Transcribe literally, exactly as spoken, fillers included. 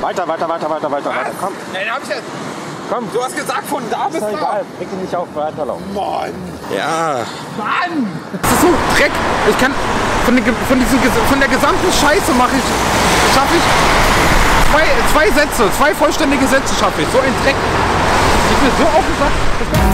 Weiter, weiter, weiter, weiter, weiter, weiter. Komm. Nein, hab ich jetzt. Komm. Du hast gesagt, von da bis Ist doch da. egal. Reg dich nicht auf, weiterlaufen. Mann. Ja. Mann. Das ist so Dreck. Ich kann von, den, von, diesen, von der gesamten Scheiße mache ich, schaffe ich zwei, zwei Sätze, zwei vollständige Sätze schaffe ich. So ein Dreck. Ich bin so aufgesagt.